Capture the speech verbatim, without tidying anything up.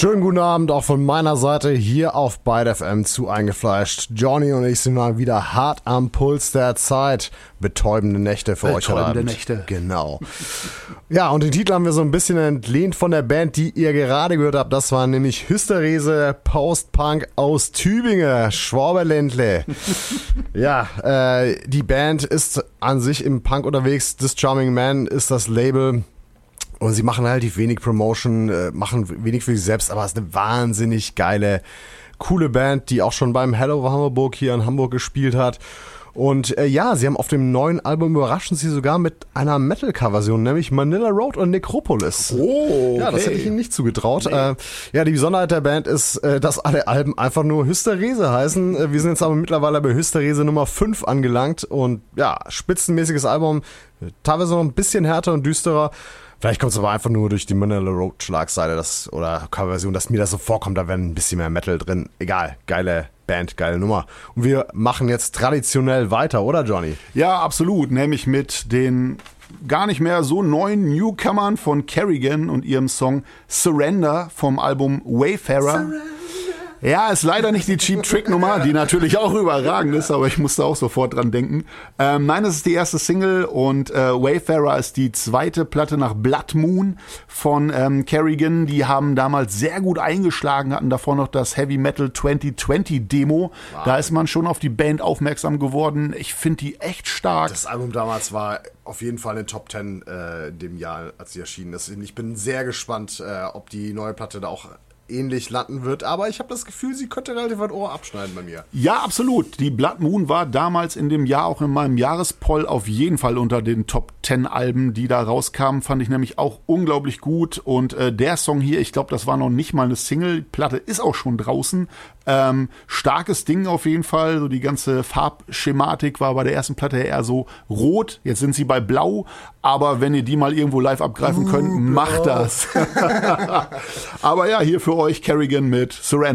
Schönen guten Abend auch von meiner Seite hier auf Byte F M zu Eingefleischt. Johnny und ich sind mal wieder hart am Puls der Zeit. Betäubende Nächte für euch heute Abend. Betäubende Nächte. Genau. Ja, und den Titel haben wir so ein bisschen entlehnt von der Band, die ihr gerade gehört habt. Das war nämlich Hysterese Post-Punk aus Tübingen, Schwaberländle. Ja, äh, die Band ist an sich im Punk unterwegs. This Charming Man ist das Label. Und sie machen relativ wenig Promotion, äh, machen wenig für sich selbst, aber es ist eine wahnsinnig geile, coole Band, die auch schon beim Hello Hamburg hier in Hamburg gespielt hat. Und äh, ja, sie haben auf dem neuen Album überraschen sie sogar mit einer Metal-Cover-Version, nämlich Manila Road und Necropolis. Oh, okay. Ja, das hätte ich ihnen nicht zugetraut. Nee. Äh, ja, die Besonderheit der Band ist, äh, dass alle Alben einfach nur Hysterese heißen. Äh, wir sind jetzt aber mittlerweile bei Hysterese Nummer fünf angelangt und ja, spitzenmäßiges Album, teilweise noch ein bisschen härter und düsterer. Vielleicht kommt es aber einfach nur durch die Manila Road Schlagseite das, oder Coverversion, dass mir das so vorkommt, da wäre ein bisschen mehr Metal drin. Egal, geile Band, geile Nummer. Und wir machen jetzt traditionell weiter, oder Johnny? Ja, absolut, nämlich mit den gar nicht mehr so neuen Newcomern von Kerrigan und ihrem Song Surrender vom Album Wayfarer. Surrender. Ja, ist leider nicht die Cheap Trick Nummer, die natürlich auch überragend ist, aber ich musste auch sofort dran denken. Ähm, nein, das ist die erste Single und äh, Wayfarer ist die zweite Platte nach Blood Moon von ähm, Kerrigan. Die haben damals sehr gut eingeschlagen, hatten davor noch das Heavy Metal zwanzig zwanzig Demo. Wow. Da ist man schon auf die Band aufmerksam geworden. Ich finde die echt stark. Das Album damals war auf jeden Fall in den Top Ten äh, dem Jahr, als sie erschienen ist. Ich bin sehr gespannt, äh, ob die neue Platte da auch ähnlich landen wird, aber ich habe das Gefühl, sie könnte relativ weit Ohr abschneiden bei mir. Ja, absolut. Die Blood Moon war damals in dem Jahr auch in meinem Jahrespoll auf jeden Fall unter den Top zehn Alben, die da rauskamen, fand ich nämlich auch unglaublich gut und äh, der Song hier, ich glaube, das war noch nicht mal eine Single, die Platte ist auch schon draußen. Ähm, starkes Ding auf jeden Fall, so die ganze Farbschematik war bei der ersten Platte eher so rot, jetzt sind sie bei blau, aber wenn ihr die mal irgendwo live abgreifen könnt, uh, macht das. Aber ja, hier für euch Kerrigan mit Surrender.